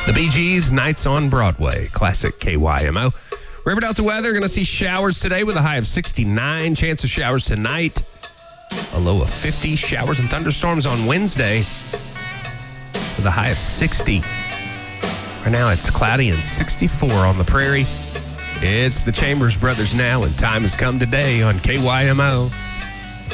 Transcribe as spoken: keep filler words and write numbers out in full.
The Bee Gees, Nights on Broadway, classic K Y M O. River Delta weather, going to see showers today with a high of sixty-nine. Chance of showers tonight, a low of fifty. Showers and thunderstorms on Wednesday with a high of sixty. Right now it's cloudy and sixty-four on the prairie. It's the Chambers Brothers now, and time has come today on K Y M O.